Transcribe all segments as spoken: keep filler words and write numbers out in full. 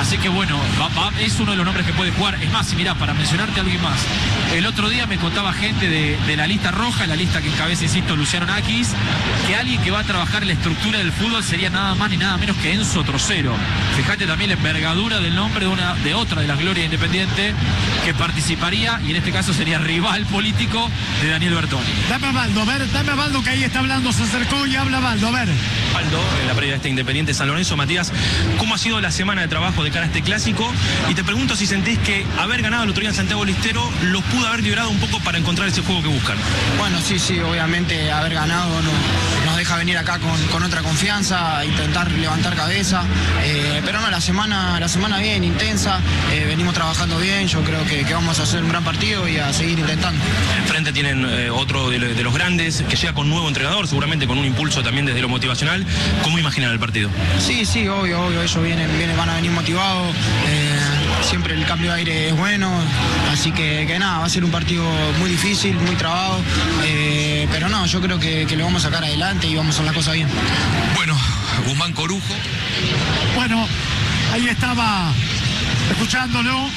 Así que bueno, va, va, es uno de los nombres que puede jugar. Es más, y mirá, para mencionarte algo más, el otro día me contaba gente de, de la lista roja, la lista que encabeza, insisto, Luciano Nakis, que alguien que va a trabajar en la estructura del fútbol sería nada más ni nada menos que Enzo Trocero. Fíjate también la envergadura del nombre de, una, de otra de las glorias independientes que participaría, y en este caso sería rival político de Daniel Bertoni. Dame a Baldo, a ver, dame a Baldo que ahí está hablando, se acercó y habla Baldo, a ver. Baldo, en la previa de este Independiente San Lorenzo. Matías, ¿cómo ha sido la semana de trabajo de cara a este clásico? Y te pregunto si sentís que haber ganado el otro día en Santiago del Estero los pudo haber librado un poco para encontrar ese juego que buscan. Bueno, sí, sí, obviamente haber ganado no, nos deja venir acá con, con otra confianza, intentar levantar cabeza, eh, pero no, la semana, la semana bien, intensa, eh, venimos trabajando bien, yo creo que, que vamos a hacer un gran partido y a seguir intentando. Enfrente tienen eh, otro de, de los grandes, que llega con nuevo entrenador, seguramente con un impulso también desde lo motivacional. ¿Cómo imaginan el partido? Sí, sí, obvio, obvio, ellos vienen, vienen, van a venir motivados, eh, siempre el cambio de aire es bueno, así que, que nada, va a ser un partido muy difícil, muy trabado, eh, pero no, yo creo que, que lo vamos a sacar adelante y vamos a hacer las cosas bien. Bueno, Guzmán Corujo. Bueno, ahí estaba escuchándolo.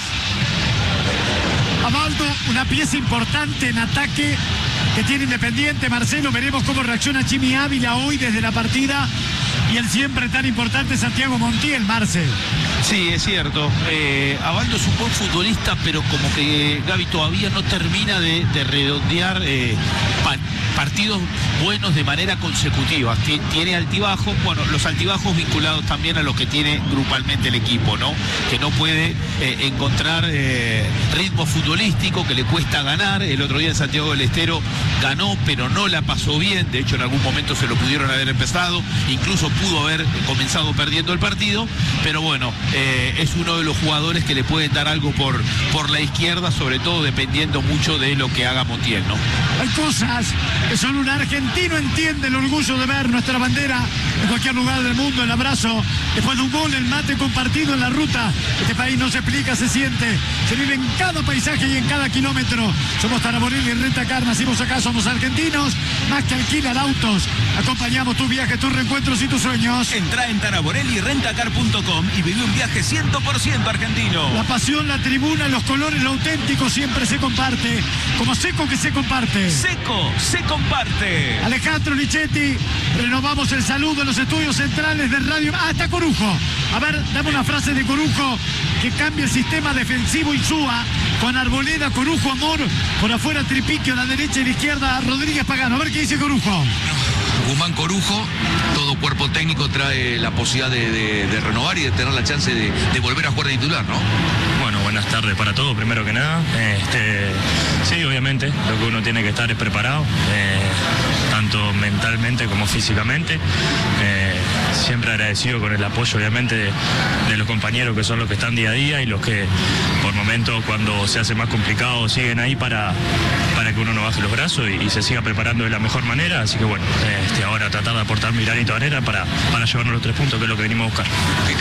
A Baldo, una pieza importante en ataque que tiene Independiente. Marcelo, veremos cómo reacciona Jimmy Ávila hoy desde la partida. Y el siempre tan importante Santiago Montiel, Marcel. Sí, es cierto. Eh, Abaldo es un buen futbolista, pero como que Gaby todavía no termina de, de redondear eh, pa partidos buenos de manera consecutiva. Tiene altibajos, bueno, los altibajos vinculados también a lo que tiene grupalmente el equipo, ¿no? Que no puede eh, encontrar eh, ritmo futbolístico, que le cuesta ganar. El otro día en Santiago del Estero ganó, pero no la pasó bien. De hecho, en algún momento se lo pudieron haber empezado, incluso pudo haber comenzado perdiendo el partido, pero bueno, eh, es uno de los jugadores que le pueden dar algo por, por la izquierda, sobre todo dependiendo mucho de lo que haga Montiel, ¿no? Hay cosas que solo un argentino entiende, el orgullo de ver nuestra bandera en cualquier lugar del mundo, el abrazo después de un gol, el mate compartido en la ruta. Este país no se explica, se siente, se vive en cada paisaje y en cada kilómetro. Somos Taraborelli y Rentacar, nacimos acá, somos argentinos, más que alquilar autos, acompañamos tus viajes, tus reencuentros y tus sueños. Entra en Taraborelli Rentacar punto com y vive un viaje cien por ciento argentino. La pasión, la tribuna, los colores, lo auténtico siempre se comparte, como Seco que se comparte. Seco se comparte. Alejandro Lichetti, renovamos el saludo en los estudios centrales de Radio. Ah, está Corujo. A ver, dame una frase de Corujo que cambia el sistema defensivo Insúa con Arboleda, Corujo, Amor, por afuera Tripiquio, a la derecha y la izquierda Rodríguez Pagano. A ver qué dice Corujo. Guzmán Corujo, todo cuerpo técnico trae la posibilidad de, de, de renovar y de tener la chance de, de volver a jugar de titular, ¿no? Bueno, buenas tardes para todos, primero que nada. Este, sí, obviamente, lo que uno tiene que estar es preparado, eh, tanto mentalmente como físicamente. Eh, siempre agradecido con el apoyo, obviamente, de, de los compañeros que son los que están día a día y los que, por momentos, cuando se hace más complicado, siguen ahí para, para que uno no baje los brazos y, y se siga preparando de la mejor manera. Así que, bueno, este, ahora tratar de aportar mi granito de arena para, para llevarnos los tres puntos, que es lo que venimos a buscar.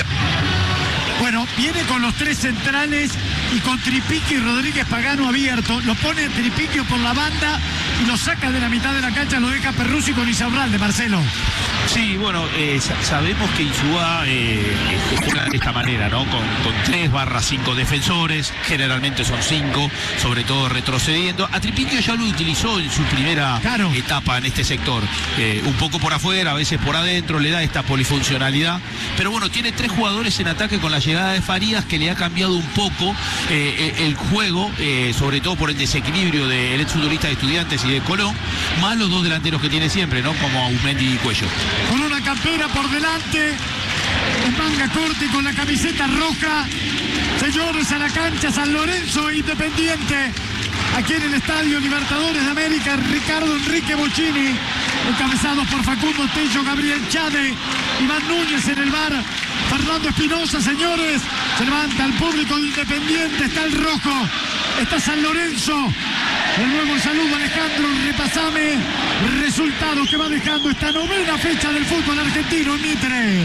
Bueno, viene con los tres centrales y con Tripiquio y Rodríguez Pagano abierto. Lo pone Tripiquio por la banda y lo saca de la mitad de la cancha, lo deja Perruzzi con Isaurralde, Marcelo. Sí, bueno, eh, sabemos que Insúa eh, juega de esta manera, ¿no? Con, con tres barra cinco defensores, generalmente son cinco, sobre todo retrocediendo. A Tripiquio ya lo utilizó en su primera claro. etapa en este sector. Eh, un poco por afuera, a veces por adentro, le da esta polifuncionalidad. Pero bueno, tiene tres jugadores en ataque con la llegada de Farías, que le ha cambiado un poco eh, el juego, eh, sobre todo por el desequilibrio del exfutbolista de Estudiantes y de Colón, más los dos delanteros que tiene siempre, ¿no? Como Aumendi y Cuello. Con una campera por delante, en manga corta y con la camiseta roja. Señores, a la cancha San Lorenzo Independiente, aquí en el Estadio Libertadores de América, Ricardo Enrique Bocchini, encabezados por Facundo Tello, Gabriel Chade, Iván Núñez en el bar, Fernando Espinosa, señores, se levanta el público de Independiente, está el rojo, está San Lorenzo. De nuevo el saludo, Alejandro, repasame resultados que va dejando esta novena fecha del fútbol argentino en Mitre.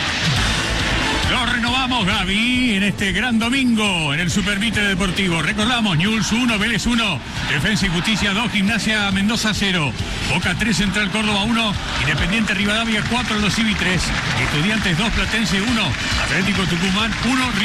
Lo renovamos, Gaby, en este gran domingo en el Super Mitre Deportivo. Recordamos, Newell's uno, Vélez uno, Defensa y Justicia dos, Gimnasia Mendoza cero, Boca tres, Central Córdoba uno, Independiente Rivadavia cuatro, Los Civi tres, Estudiantes dos, Platense uno, Atlético Tucumán uno.